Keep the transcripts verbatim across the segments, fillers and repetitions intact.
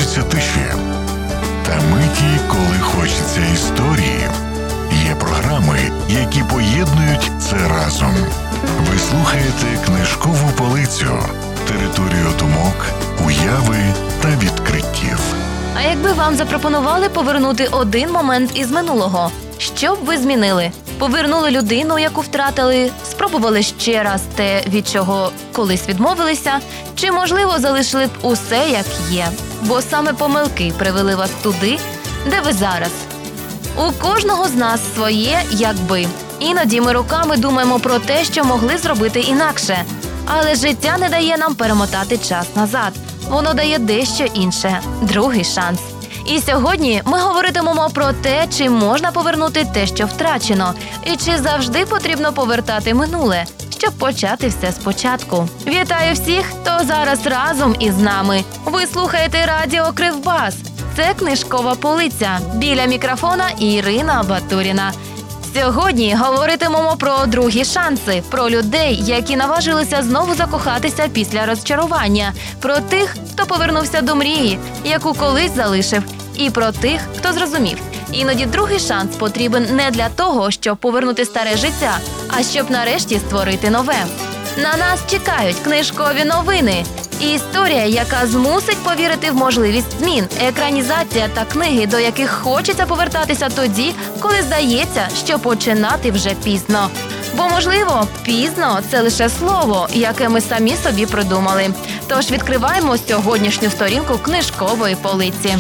хочеться тиші. Та миті, коли хочеться історії. Є програми, які поєднують це разом. Ви слухаєте «Книжкову полицю» – територію думок, уяви та відкриттів. А якби вам запропонували повернути один момент із минулого, що б ви змінили? Повернули людину, яку втратили, спробували ще раз те, від чого колись відмовилися, чи, можливо, залишили б усе, як є? Бо саме помилки привели вас туди, де ви зараз. У кожного з нас своє «якби». Іноді ми роками думаємо про те, що могли зробити інакше. Але життя не дає нам перемотати час назад. Воно дає дещо інше – другий шанс. І сьогодні ми говоритимемо про те, чи можна повернути те, що втрачено, і чи завжди потрібно повертати минуле, щоб почати все спочатку. Вітаю всіх, хто зараз разом із нами. Ви слухаєте радіо «Кривбас». Це «Книжкова полиця». Біля мікрофона Ірина Батуріна. Сьогодні говоритимемо про другі шанси, про людей, які наважилися знову закохатися після розчарування, про тих, хто повернувся до мрії, яку колись залишив, і про тих, хто зрозумів. Іноді другий шанс потрібен не для того, щоб повернути старе життя, а щоб нарешті створити нове. На нас чекають книжкові новини. Історія, яка змусить повірити в можливість змін, екранізація та книги, до яких хочеться повертатися тоді, коли здається, що починати вже пізно. Бо, можливо, пізно – це лише слово, яке ми самі собі придумали. Тож відкриваємо сьогоднішню сторінку книжкової полиці.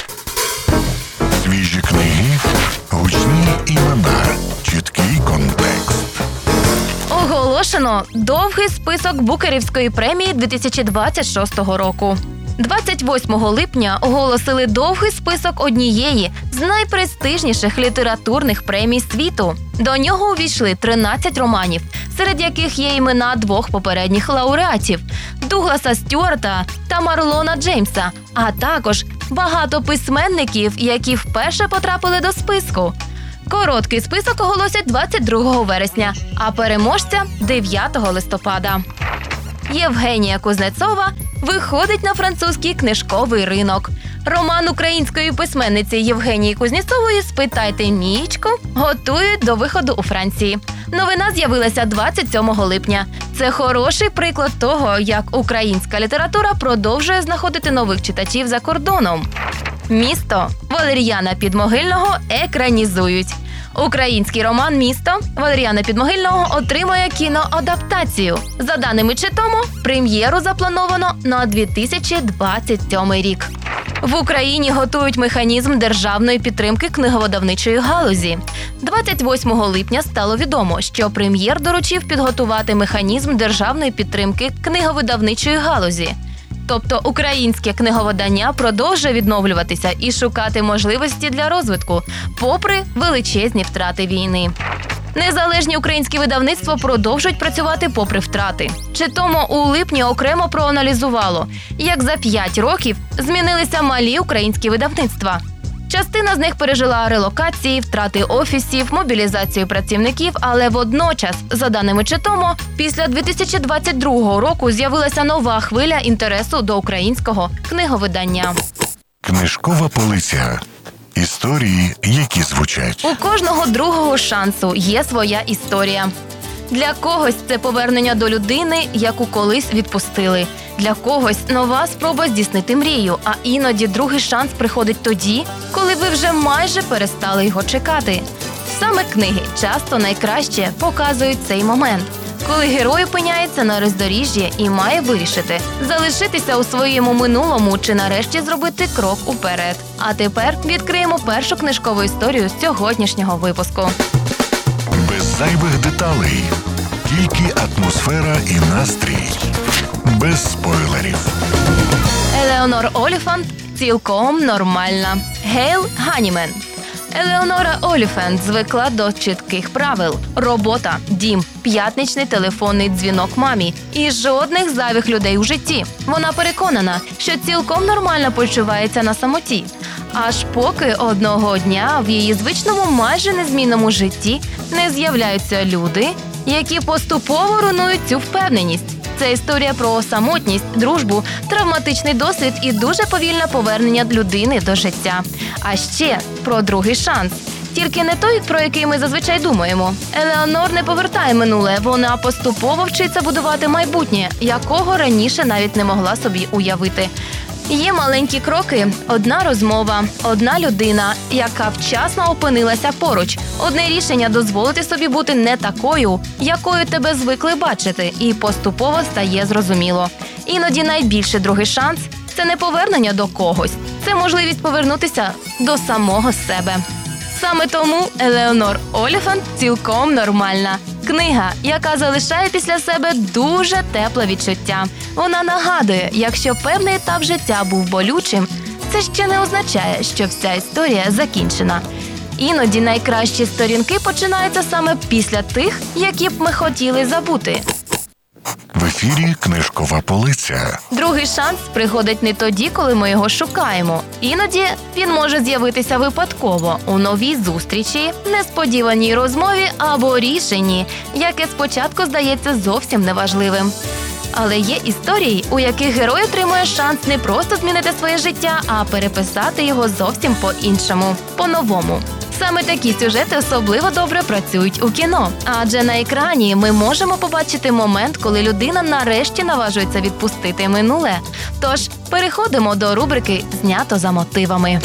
Свіжі книги, гучні імена, чіткий контекст. Оголошено довгий список Букерівської премії дві тисячі двадцять шостого року. двадцять восьмого липня оголосили довгий список однієї з найпрестижніших літературних премій світу. До нього увійшли тринадцять романів, серед яких є імена двох попередніх лауреатів – Дугласа Стюарта та Марлона Джеймса, а також багато письменників, які вперше потрапили до списку. Короткий список оголосять двадцять другого вересня, а переможця – дев'ятого листопада. Євгенія Кузнецова виходить на французький книжковий ринок. Роман української письменниці Євгенії Кузнєцової «Спитайте Мієчку» готують до виходу у Франції. Новина з'явилася двадцять сьомого липня. Це хороший приклад того, як українська література продовжує знаходити нових читачів за кордоном. «Місто» Валеріяна Підмогильного екранізують. Український роман «Місто» Валеріяна Підмогильного отримує кіноадаптацію. За даними Читому, прем'єру заплановано на дві тисячі двадцять сьомий рік. В Україні готують механізм державної підтримки книговидавничої галузі. двадцять восьмого липня стало відомо, що прем'єр доручив підготувати механізм державної підтримки книговидавничої галузі. Тобто українське книговидання продовжує відновлюватися і шукати можливості для розвитку, попри величезні втрати війни. Незалежні українські видавництва продовжують працювати попри втрати. Читомо у липні окремо проаналізувало, як за п'ять років змінилися малі українські видавництва. Частина з них пережила релокації, втрати офісів, мобілізацію працівників, але водночас, за даними Читомо, після дві тисячі двадцять другого року з'явилася нова хвиля інтересу до українського книговидання. Книжкова полиця. Історії, які звучать. У кожного другого шансу є своя історія. Для когось це повернення до людини, яку колись відпустили. Для когось нова спроба здійснити мрію, а іноді другий шанс приходить тоді, коли ви вже майже перестали його чекати. Саме книги часто найкраще показують цей момент, коли герой опиняється на роздоріжжі і має вирішити – залишитися у своєму минулому чи нарешті зробити крок уперед. А тепер відкриємо першу книжкову історію сьогоднішнього випуску. Без зайвих деталей. Тільки атмосфера і настрій. Без спойлерів. Елеонор Оліфант цілком нормальна. Гейл Ганімен. Елеонора Оліфант звикла до чітких правил. Робота, дім, п'ятничний телефонний дзвінок мамі і жодних зайвих людей у житті. Вона переконана, що цілком нормально почувається на самоті. Аж поки одного дня в її звичному майже незмінному житті не з'являються люди, які поступово руйнують цю впевненість. Це історія про самотність, дружбу, травматичний досвід і дуже повільне повернення людини до життя. А ще про другий шанс. Тільки не той, про який ми зазвичай думаємо. Елеонор не повертає минуле, вона поступово вчиться будувати майбутнє, якого раніше навіть не могла собі уявити. Є маленькі кроки, одна розмова, одна людина, яка вчасно опинилася поруч. Одне рішення дозволити собі бути не такою, якою тебе звикли бачити, і поступово стає зрозуміло. Іноді найбільший другий шанс – це не повернення до когось, це можливість повернутися до самого себе. Саме тому Елеонор Оліфант цілком нормальна. Книга, яка залишає після себе дуже тепле відчуття. Вона нагадує, якщо певний етап життя був болючим, це ще не означає, що вся історія закінчена. Іноді найкращі сторінки починаються саме після тих, які б ми хотіли забути. В ефірі «Книжкова полиця». Другий шанс приходить не тоді, коли ми його шукаємо. Іноді він може з'явитися випадково у новій зустрічі, несподіваній розмові або рішенні, яке спочатку здається зовсім неважливим. Але є історії, у яких герой отримує шанс не просто змінити своє життя, а переписати його зовсім по-іншому, по-новому. Саме такі сюжети особливо добре працюють у кіно. Адже на екрані ми можемо побачити момент, коли людина нарешті наважується відпустити минуле. Тож, переходимо до рубрики «Знято за мотивами».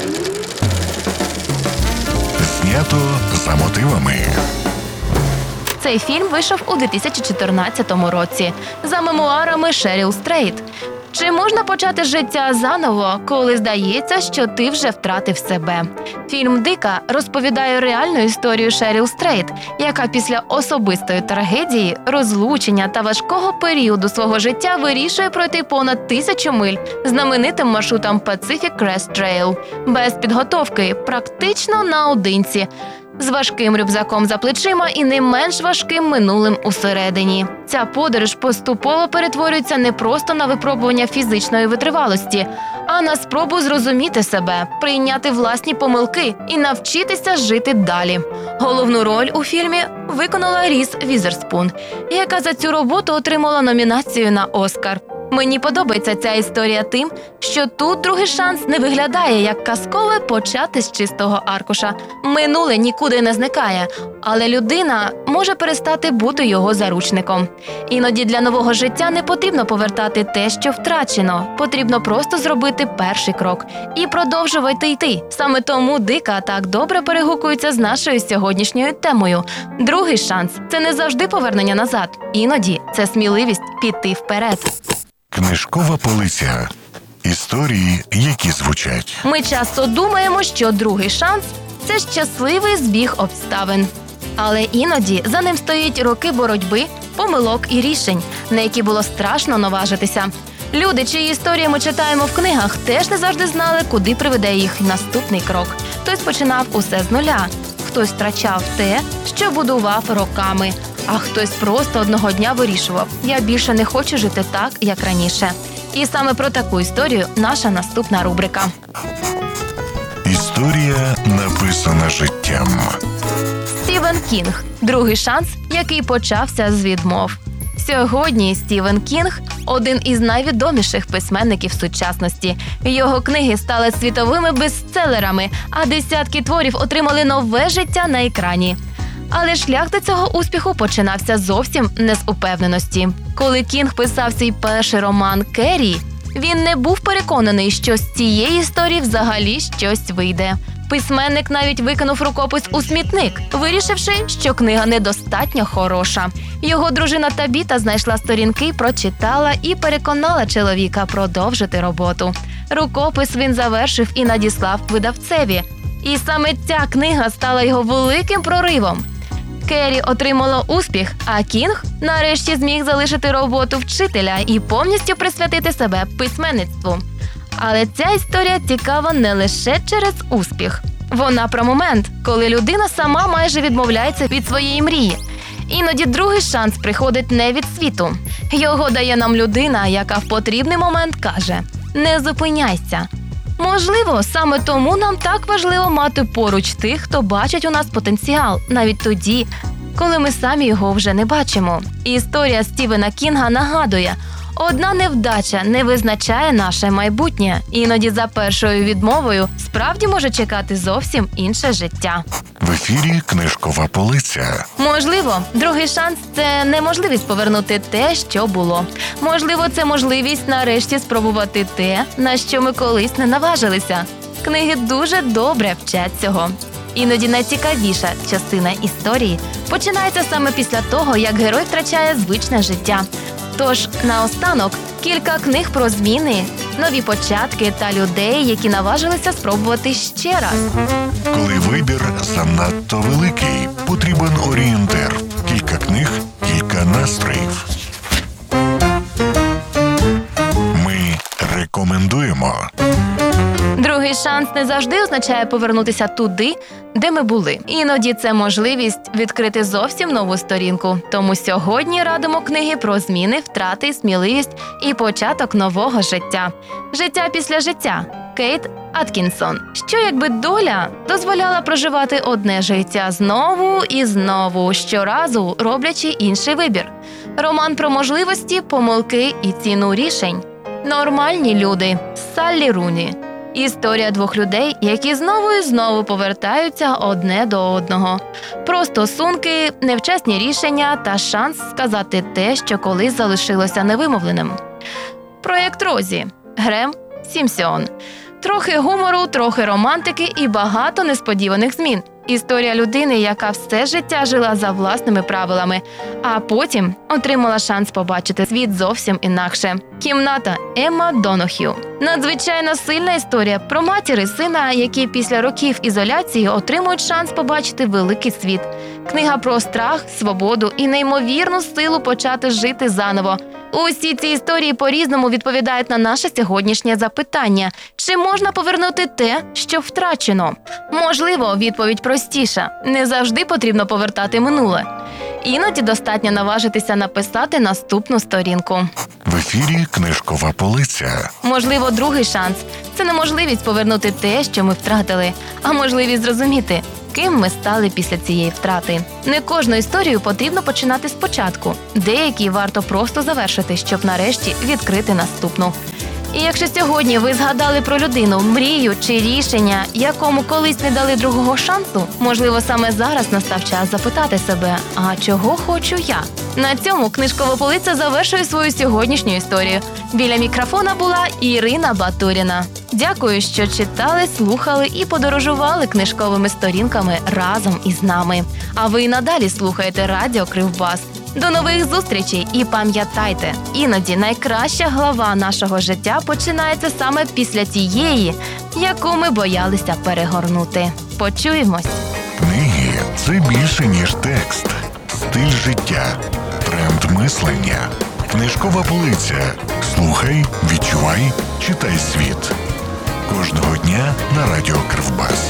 Знято за мотивами. Цей фільм вийшов у дві тисячі чотирнадцятому році за мемуарами Шеріл Стрейт. Чи можна почати життя заново, коли здається, що ти вже втратив себе? Фільм «Дика» розповідає реальну історію Шеріл Стрейт, яка після особистої трагедії, розлучення та важкого періоду свого життя вирішує пройти понад тисячу миль знаменитим маршрутом Pacific Crest Trail. Без підготовки, практично наодинці. З важким рюкзаком за плечима і не менш важким минулим усередині. Ця подорож поступово перетворюється не просто на випробування фізичної витривалості, а на спробу зрозуміти себе, прийняти власні помилки і навчитися жити далі. Головну роль у фільмі виконала Різ Візерспун, яка за цю роботу отримала номінацію на Оскар. Мені подобається ця історія тим, що тут другий шанс не виглядає як казкове почати з чистого аркуша. Минуле нікуди не зникає, але людина може перестати бути його заручником. Іноді для нового життя не потрібно повертати те, що втрачено. Потрібно просто зробити перший крок і продовжувати йти. Саме тому «Дика» так добре перегукується з нашою сьогоднішньою темою. Другий шанс – це не завжди повернення назад. Іноді це сміливість піти вперед. Книжкова полиця. Історії, які звучать. Ми часто думаємо, що другий шанс – це щасливий збіг обставин. Але іноді за ним стоять роки боротьби, помилок і рішень, на які було страшно наважитися. Люди, чиї історії ми читаємо в книгах, теж не завжди знали, куди приведе їх наступний крок. Хтось починав усе з нуля, хтось втрачав те, що будував роками, а хтось просто одного дня вирішував – я більше не хочу жити так, як раніше. І саме про таку історію наша наступна рубрика. Історія, написана життям. Стівен Кінг. Другий шанс, який почався з відмов. Сьогодні Стівен Кінг – один із найвідоміших письменників сучасності. Його книги стали світовими бестселерами, а десятки творів отримали нове життя на екрані. Але шлях до цього успіху починався зовсім не з упевненості. Коли Кінг писав свій перший роман «Керрі», він не був переконаний, що з цієї історії взагалі щось вийде. Письменник навіть викинув рукопис у смітник, вирішивши, що книга недостатньо хороша. Його дружина Табіта знайшла сторінки, прочитала і переконала чоловіка продовжити роботу. Рукопис він завершив і надіслав видавцеві. І саме ця книга стала його великим проривом. Керрі отримала успіх, а Кінг нарешті зміг залишити роботу вчителя і повністю присвятити себе письменництву. Але ця історія цікава не лише через успіх. Вона про момент, коли людина сама майже відмовляється від своєї мрії. Іноді другий шанс приходить не від світу. Його дає нам людина, яка в потрібний момент каже «Не зупиняйся». Можливо, саме тому нам так важливо мати поруч тих, хто бачить у нас потенціал, навіть тоді, коли ми самі його вже не бачимо. Історія Стівена Кінга нагадує, одна невдача не визначає наше майбутнє. Іноді за першою відмовою справді може чекати зовсім інше життя. В ефірі «Книжкова полиця». Можливо, другий шанс – це не можливість повернути те, що було. Можливо, це можливість нарешті спробувати те, на що ми колись не наважилися. Книги дуже добре вчать цього. Іноді найцікавіша частина історії починається саме після того, як герой втрачає звичне життя. Тож, наостанок, кілька книг про зміни, нові початки та людей, які наважилися спробувати ще раз. Коли вибір занадто великий, потрібен орієнтир. Кілька книг, кілька настроїв. Ми рекомендуємо. Другий шанс не завжди означає повернутися туди, де ми були. Іноді це можливість відкрити зовсім нову сторінку. Тому сьогодні радимо книги про зміни, втрати, сміливість і початок нового життя. «Життя після життя» Кейт Аткінсон. Що якби доля дозволяла проживати одне життя знову і знову, щоразу роблячи інший вибір. Роман про можливості, помилки і ціну рішень. «Нормальні люди» Саллі Руні. Історія двох людей, які знову і знову повертаються одне до одного. Про стосунки, невчасні рішення та шанс сказати те, що колись залишилося невимовленим. Проєкт Розі. Грем Сімпсон. Трохи гумору, трохи романтики і багато несподіваних змін. Історія людини, яка все життя жила за власними правилами, а потім отримала шанс побачити світ зовсім інакше. «Кімната» Емма Донох'ю. Надзвичайно сильна історія про матір і сина, які після років ізоляції отримують шанс побачити великий світ. Книга про страх, свободу і неймовірну силу почати жити заново. Усі ці історії по-різному відповідають на наше сьогоднішнє запитання. Чи можна повернути те, що втрачено? Можливо, відповідь простіша. Не завжди потрібно повертати минуле. Іноді достатньо наважитися написати наступну сторінку. В ефірі «Книжкова полиця». Можливо, другий шанс – це не можливість повернути те, що ми втратили, а можливість зрозуміти, ким ми стали після цієї втрати. Не кожну історію потрібно починати спочатку. Деякі варто просто завершити, щоб нарешті відкрити наступну. І якщо сьогодні ви згадали про людину, мрію чи рішення, якому колись не дали другого шансу, можливо, саме зараз настав час запитати себе, а чого хочу я? На цьому «Книжкова полиця» завершує свою сьогоднішню історію. Біля мікрофона була Ірина Батуріна. Дякую, що читали, слухали і подорожували книжковими сторінками разом із нами. А ви і надалі слухаєте Радіо Кривбас. До нових зустрічей і пам'ятайте, іноді найкраща глава нашого життя починається саме після тієї, яку ми боялися перегорнути. Почуємось! Книги – це більше, ніж текст. Стиль життя. Тренд мислення. Книжкова полиця. Слухай, відчувай, читай світ. Кожного дня на Радіо Кривбас.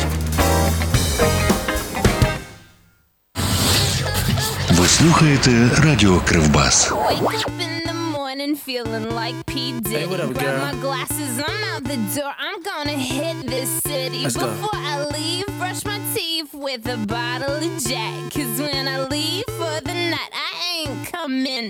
Ви слухаєте Радіо Кривбас. And feeling like P. Diddy. Hey, what up, Grab girl? my glasses, I'm out the door. I'm gonna hit this city. Let's go. Before I leave, brush my teeth with a bottle of Jack. Cause when I leave for the night, I ain't coming